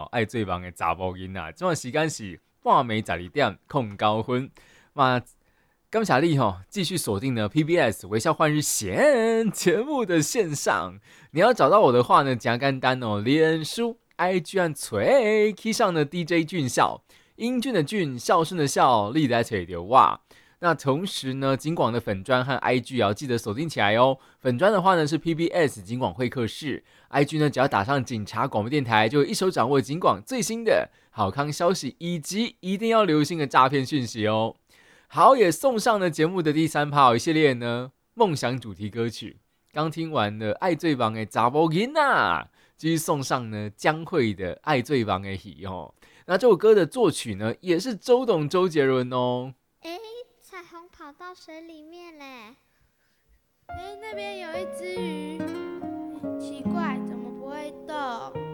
爱最忙的查某囡仔，这段时间是半暝12点09分。那感谢你继续锁定呢 PBS 微笑换日线节目的线上。你要找到我的话呢，简简单脸书、IG 和嘴 key 上的 DJ 俊孝，英俊的俊，孝顺的孝，你来找到我。那同时呢，警广的粉专和 IG 也要记得锁定起来哦。粉专的话呢是 PBS 警广会客室，IG 呢只要打上警察广播电台，就会一手掌握警广最新的好康消息，以及一定要留心的诈骗讯息哦。好，也送上了节目的第3趴一系列呢梦想主题歌曲。刚听完了爱最棒的查某囡仔，继续送上呢江蕙的爱最棒的戏哦。那这首歌的作曲呢也是周董周杰伦哦。 彩虹跑到水里面嘞！那边有一只鱼，奇怪，怎么不会动？